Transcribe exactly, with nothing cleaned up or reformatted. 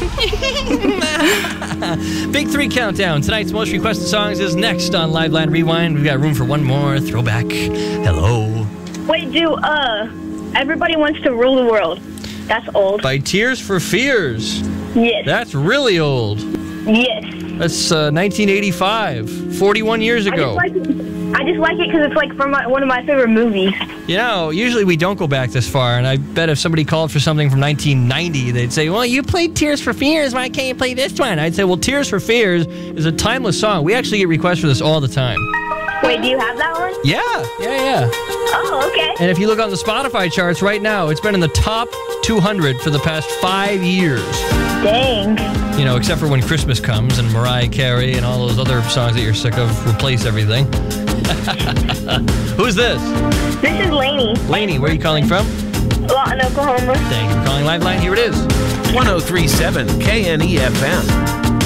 Big Three Countdown. Tonight's most requested songs is next on Liveline Rewind. We've got room for one more throwback. Hello. Wait, do, uh, Everybody Wants to Rule the World. That's old. By Tears for Fears. Yes. That's really old. Yes. That's uh, nineteen eighty-five, forty-one years ago. I just like it, I just like it because it's like from my, one of my favorite movies. You know, usually we don't go back this far, and I bet if somebody called for something from nineteen ninety, they'd say, well, you played Tears for Fears, why can't you play this one? I'd say, well, Tears for Fears is a timeless song. We actually get requests for this all the time. Wait, do you have that one? Yeah, yeah, yeah. Oh, okay. And if you look on the Spotify charts right now, it's been in the top two hundred for the past five years. Dang. You know, except for when Christmas comes and Mariah Carey and all those other songs that you're sick of replace everything. Who's this? This is Lainey. Lainey, where are you calling from? Lawton, Oklahoma. Thank you for calling Liveline. Here it is. one oh three point seven K N E F M.